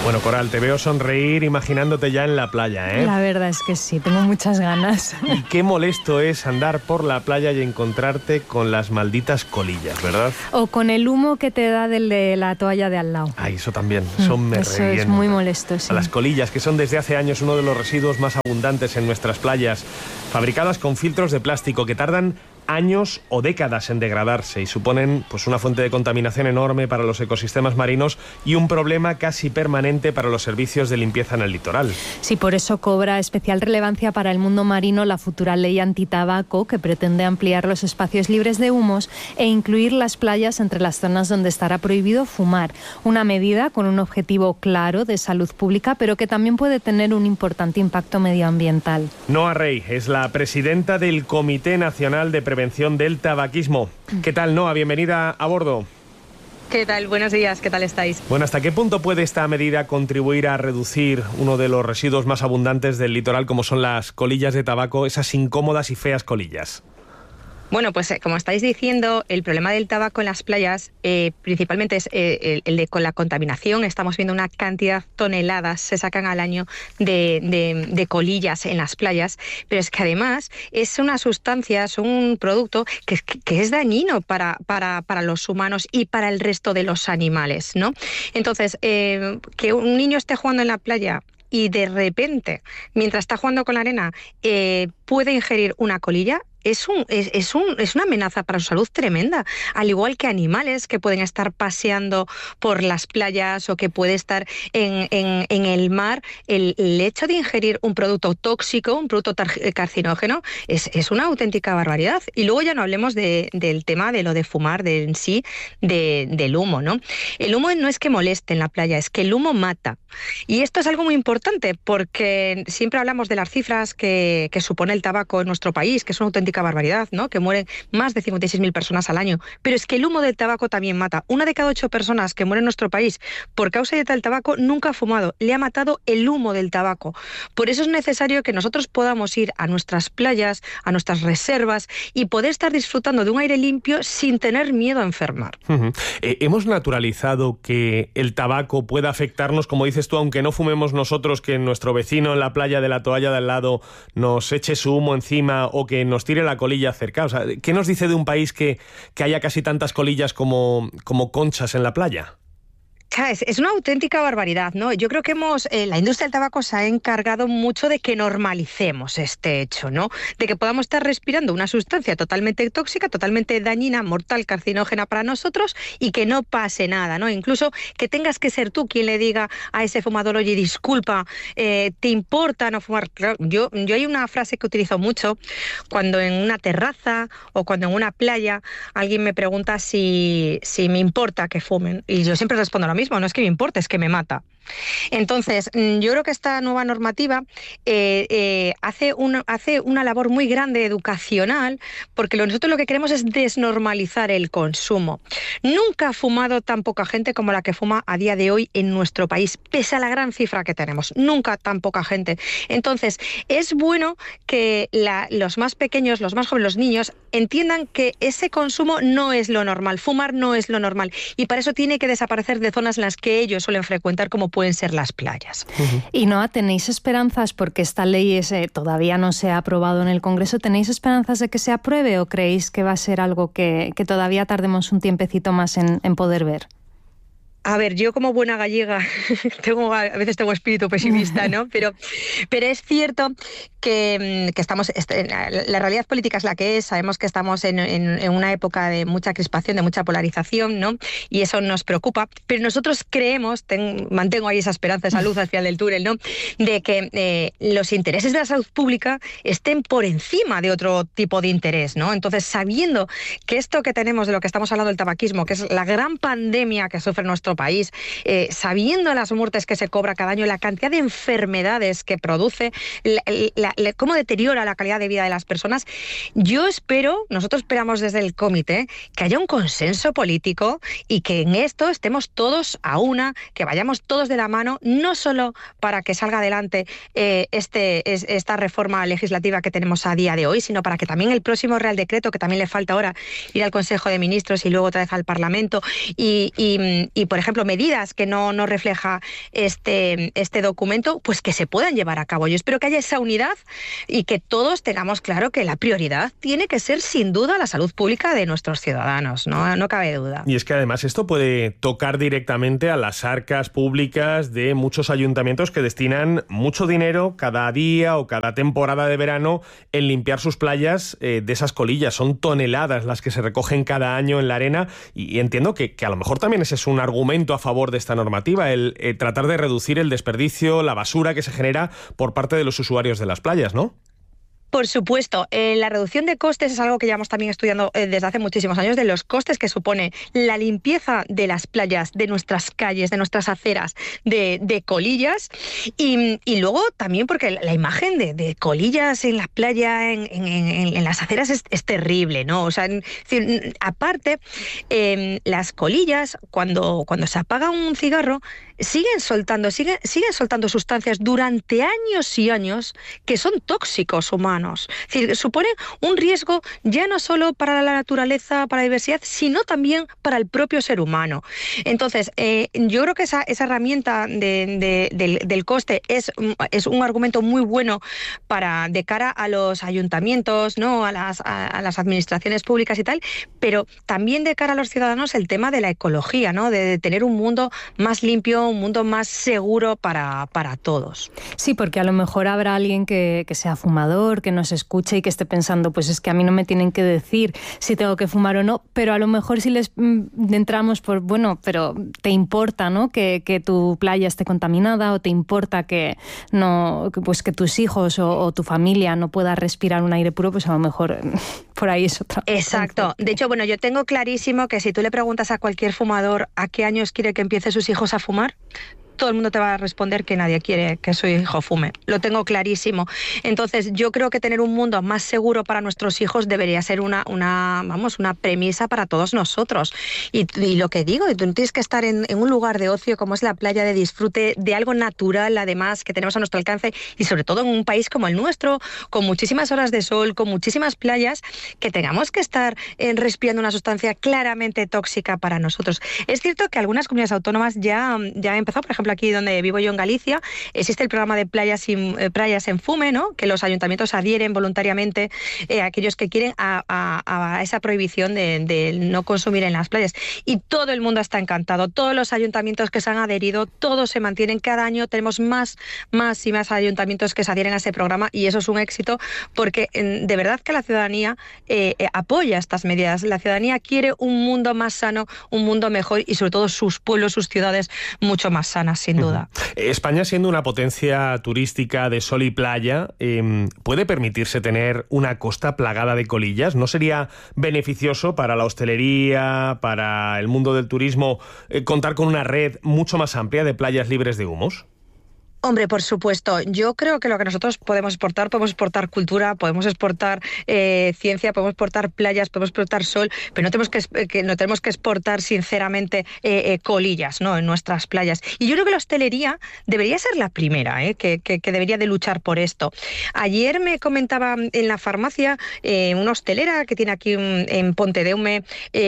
Bueno, Coral, te veo sonreír imaginándote ya en la playa, ¿eh? La verdad es que sí, tengo muchas ganas. Y qué molesto es andar por la playa y encontrarte con las malditas colillas, ¿verdad? O con el humo que te da de la toalla de al lado. Ay, eso también, eso me Eso revienta. es muy molesto, sí. A las colillas, que son desde hace años uno de los residuos más abundantes en nuestras playas, fabricadas con filtros de plástico que tardan años o décadas en degradarse y suponen pues una fuente de contaminación enorme para los ecosistemas marinos y un problema casi permanente para los servicios de limpieza en el litoral. Sí, por eso cobra especial relevancia para el mundo marino la futura ley antitabaco, que pretende ampliar los espacios libres de humos e incluir las playas entre las zonas donde estará prohibido fumar. Una medida con un objetivo claro de salud pública, pero que también puede tener un importante impacto medioambiental. Noa Rey es la presidenta del Comité Nacional de Prevención del Tabaquismo. ¿Qué tal, Noa? Bienvenida a bordo. ¿Qué tal? Buenos días, ¿qué tal estáis? Bueno, ¿hasta qué punto puede esta medida contribuir a reducir uno de los residuos más abundantes del litoral, como son las colillas de tabaco, esas incómodas y feas colillas? Bueno, pues como estáis diciendo, el problema del tabaco en las playas principalmente es el de con la contaminación. Estamos viendo una cantidad de toneladas se sacan al año de colillas en las playas, pero es que además es una sustancia, es un producto que es dañino para los humanos y para el resto de los animales, ¿no? Entonces, que un niño esté jugando en la playa y de repente, mientras está jugando con la arena, puede ingerir una colilla, es una amenaza para su salud tremenda, al igual que animales que pueden estar paseando por las playas o que puede estar en el mar. El hecho de ingerir un producto tóxico, un producto carcinógeno, es una auténtica barbaridad. Y luego ya no hablemos del tema de lo de fumar, en sí, del humo, ¿no? El humo no es que moleste en la playa, es que el humo mata. Y esto es algo muy importante porque siempre hablamos de las cifras que supone el tabaco en nuestro país, que es una auténtica barbaridad, ¿no? Que mueren más de 56.000 personas al año. Pero es que el humo del tabaco también mata. 1 de cada 8 personas que mueren en nuestro país por causa del tabaco nunca ha fumado. Le ha matado el humo del tabaco. Por eso es necesario que nosotros podamos ir a nuestras playas, a nuestras reservas y poder estar disfrutando de un aire limpio sin tener miedo a enfermar. Hemos naturalizado que el tabaco pueda afectarnos, como dices tú, aunque no fumemos nosotros, que nuestro vecino en la playa de la toalla de al lado nos eche su humo encima o que nos tire la colilla cerca. O sea, ¿qué nos dice de un país que haya casi tantas colillas como conchas en la playa? Es una auténtica barbaridad, ¿no? Yo creo que la industria del tabaco se ha encargado mucho de que normalicemos este hecho, ¿no? De que podamos estar respirando una sustancia totalmente tóxica, totalmente dañina, mortal, carcinógena para nosotros y que no pase nada, ¿no? Incluso que tengas que ser tú quien le diga a ese fumador, oye, disculpa, ¿te importa no fumar? Claro, yo hay una frase que utilizo mucho cuando en una terraza o cuando en una playa alguien me pregunta si me importa que fumen. Y yo siempre respondo lo mismo, no es que me importe, es que me mata. Entonces, yo creo que esta nueva normativa hace una labor muy grande educacional, porque nosotros lo que queremos es desnormalizar el consumo. Nunca ha fumado tan poca gente como la que fuma a día de hoy en nuestro país, pese a la gran cifra que tenemos. Nunca tan poca gente. Entonces, es bueno que los más pequeños, los más jóvenes, los niños, entiendan que ese consumo no es lo normal, fumar no es lo normal, y para eso tiene que desaparecer de zonas en las que ellos suelen frecuentar, como pueden ser las playas. Y Noa, ¿tenéis esperanzas, porque esta ley todavía no se ha aprobado en el Congreso, ¿tenéis esperanzas de que se apruebe o creéis que va a ser algo que todavía tardemos un tiempecito más en poder ver? A ver, yo como buena gallega a veces tengo espíritu pesimista, ¿no? Pero es cierto que estamos, la realidad política es la que es, sabemos que estamos en una época de mucha crispación, de mucha polarización, ¿no? Y eso nos preocupa, pero nosotros creemos, mantengo ahí esa esperanza, esa luz al final del túnel, ¿no? De que los intereses de la salud pública estén por encima de otro tipo de interés, ¿no? Entonces, sabiendo que esto que tenemos, de lo que estamos hablando del tabaquismo, que es la gran pandemia que sufre nuestro país, sabiendo las muertes que se cobra cada año, la cantidad de enfermedades que produce, cómo deteriora la calidad de vida de las personas, nosotros esperamos desde el comité que haya un consenso político y que en esto estemos todos a una, que vayamos todos de la mano, no solo para que salga adelante esta reforma legislativa que tenemos a día de hoy, sino para que también el próximo Real Decreto, que también le falta ahora ir al Consejo de Ministros y luego otra vez al Parlamento, y por por ejemplo, medidas que no refleja este documento, pues que se puedan llevar a cabo. Yo espero que haya esa unidad y que todos tengamos claro que la prioridad tiene que ser sin duda la salud pública de nuestros ciudadanos, no cabe duda. Y es que además esto puede tocar directamente a las arcas públicas de muchos ayuntamientos que destinan mucho dinero cada día o cada temporada de verano en limpiar sus playas de esas colillas. Son toneladas las que se recogen cada año en la arena y entiendo que a lo mejor también ese es un argumento a favor de esta normativa, el tratar de reducir el desperdicio, la basura que se genera por parte de los usuarios de las playas, ¿no? Por supuesto, la reducción de costes es algo que llevamos también estudiando desde hace muchísimos años, de los costes que supone la limpieza de las playas, de nuestras calles, de nuestras aceras, de colillas, y luego también porque la imagen de colillas en las playas, en las aceras es terrible, ¿no? O sea, aparte, las colillas, cuando se apaga un cigarro, siguen soltando sustancias durante años y años que son tóxicos humanos. Es decir, suponen un riesgo ya no solo para la naturaleza, para la diversidad, sino también para el propio ser humano. Entonces, yo creo que esa herramienta del coste es un argumento muy bueno de cara a los ayuntamientos, ¿no? a las administraciones públicas y tal, pero también de cara a los ciudadanos el tema de la ecología, ¿no? De tener un mundo más limpio, un mundo más seguro para todos. Sí, porque a lo mejor habrá alguien que sea fumador, que nos escuche y que esté pensando, pues es que a mí no me tienen que decir si tengo que fumar o no, pero a lo mejor si les entramos por, bueno, pero te importa, ¿no? Que tu playa esté contaminada, o te importa que tus hijos o tu familia no pueda respirar un aire puro, pues a lo mejor por ahí es otra. Exacto. De hecho, bueno, yo tengo clarísimo que si tú le preguntas a cualquier fumador a qué años quiere que empiece sus hijos a fumar, todo el mundo te va a responder que nadie quiere que su hijo fume. Lo tengo clarísimo. Entonces, yo creo que tener un mundo más seguro para nuestros hijos debería ser una premisa para todos nosotros. Y lo que digo, tú tienes que estar en un lugar de ocio como es la playa, de disfrute, de algo natural, además, que tenemos a nuestro alcance, y sobre todo en un país como el nuestro, con muchísimas horas de sol, con muchísimas playas, que tengamos que estar respirando una sustancia claramente tóxica para nosotros. Es cierto que algunas comunidades autónomas ya han empezado, por ejemplo, aquí donde vivo yo en Galicia, existe el programa de playas en fume, ¿no? Que los ayuntamientos adhieren voluntariamente a aquellos que quieren a esa prohibición de no consumir en las playas. Y todo el mundo está encantado. Todos los ayuntamientos que se han adherido, todos se mantienen. Cada año tenemos más y más ayuntamientos que se adhieren a ese programa, y eso es un éxito porque de verdad que la ciudadanía apoya estas medidas. La ciudadanía quiere un mundo más sano, un mundo mejor, y sobre todo sus pueblos, sus ciudades mucho más sanas, sin duda. España, siendo una potencia turística de sol y playa, ¿puede permitirse tener una costa plagada de colillas? ¿No sería beneficioso para la hostelería, para el mundo del turismo, contar con una red mucho más amplia de playas libres de humos? Hombre, por supuesto. Yo creo que lo que nosotros podemos exportar cultura, podemos exportar ciencia, podemos exportar playas, podemos exportar sol, pero no tenemos que exportar, sinceramente, colillas, ¿no? En nuestras playas. Y yo creo que la hostelería debería ser la primera, que debería de luchar por esto. Ayer me comentaba en la farmacia una hostelera que tiene aquí en Pontedeume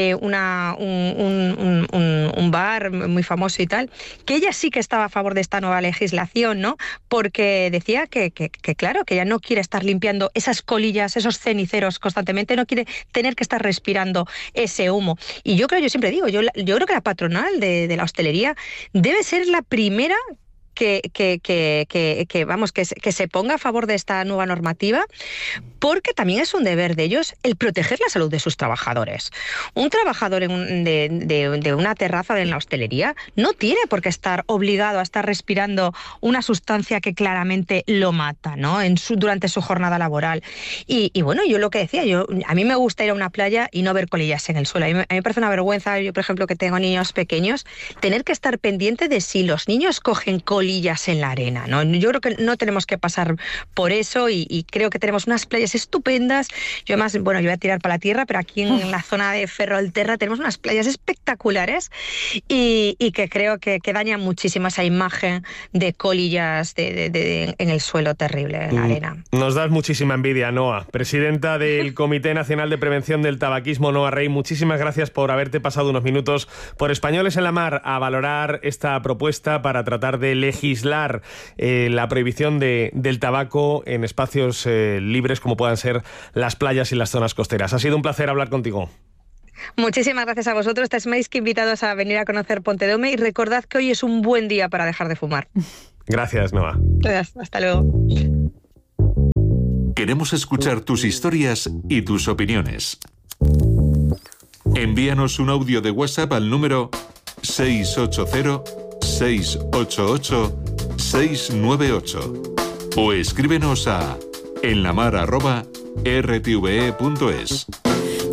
un bar muy famoso y tal, que ella sí que estaba a favor de esta nueva legislación, ¿no? Porque decía que claro, que ella no quiere estar limpiando esas colillas, esos ceniceros constantemente, no quiere tener que estar respirando ese humo. Y yo siempre digo, yo creo que la patronal de la hostelería debe ser la primera que se ponga a favor de esta nueva normativa, porque también es un deber de ellos el proteger la salud de sus trabajadores. Un trabajador de una terraza en la hostelería no tiene por qué estar obligado a estar respirando una sustancia que claramente lo mata, ¿no? Durante su jornada laboral. Y bueno, yo lo que decía, a mí me gusta ir a una playa y no ver colillas en el suelo. A mí me parece una vergüenza, yo por ejemplo que tengo niños pequeños, tener que estar pendiente de si los niños cogen colillas colillas en la arena, ¿no? Yo creo que no tenemos que pasar por eso y creo que tenemos unas playas estupendas. Yo además, yo voy a tirar para la tierra, pero aquí en la zona de Ferrolterra tenemos unas playas espectaculares y que creo que dañan muchísimo esa imagen de colillas en el suelo terrible, en la arena. Nos das muchísima envidia, Noa. Presidenta del Comité Nacional de Prevención del Tabaquismo, Noa Rey, muchísimas gracias por haberte pasado unos minutos por Españoles en la Mar a valorar esta propuesta para tratar de legislar la prohibición del tabaco en espacios libres como puedan ser las playas y las zonas costeras. Ha sido un placer hablar contigo. Muchísimas gracias a vosotros. Estáis más que invitados a venir a conocer Pontedeume y recordad que hoy es un buen día para dejar de fumar. Gracias, Noa. Gracias. Hasta luego. Queremos escuchar tus historias y tus opiniones. Envíanos un audio de WhatsApp al número 680-688-698 o escríbenos a enlamar@rtve.es.